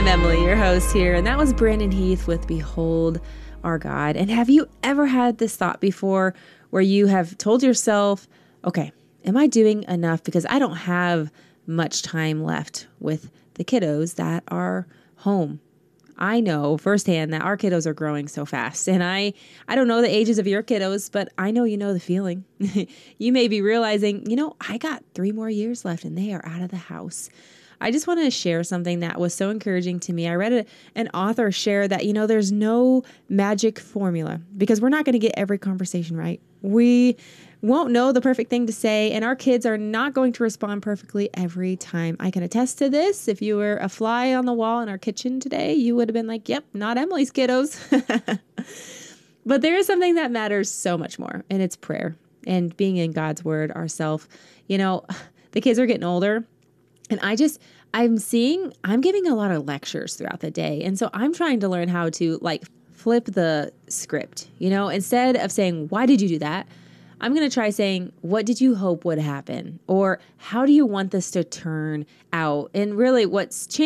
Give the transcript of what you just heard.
I'm Emily, your host here, and that was Brandon Heath with Behold Our God. And have you ever had this thought before where you have told yourself, okay, am I doing enough because I don't have much time left with the kiddos that are home? I know firsthand that our kiddos are growing so fast, and I don't know the ages of your kiddos, but I know you know the feeling. You may be realizing, I got 3 more years left and they are out of the house. I just want to share something that was so encouraging to me. I read an author share that, there's no magic formula because we're not going to get every conversation right. We won't know the perfect thing to say, and our kids are not going to respond perfectly every time. I can attest to this. If you were a fly on the wall in our kitchen today, you would have been like, yep, not Emily's kiddos. But there is something that matters so much more, and it's prayer and being in God's word ourselves. The kids are getting older. And I'm giving a lot of lectures throughout the day. And so I'm trying to learn how to flip the script, instead of saying, why did you do that? I'm going to try saying, what did you hope would happen? Or how do you want this to turn out? And really what's changed